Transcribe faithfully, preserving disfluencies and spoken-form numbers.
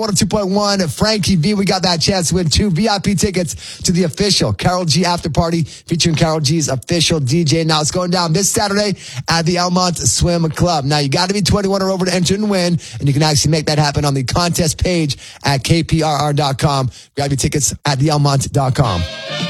one oh two point one, Frankie V, we got that chance to win two V I P tickets to the official Carol G after party featuring Carol G's official D J. Now it's going down this Saturday at the Elmont Swim Club. Now you got to be twenty-one or over to enter and win, and you can actually make that happen on the contest page at K P R R dot com. Grab your tickets at the elmont dot com.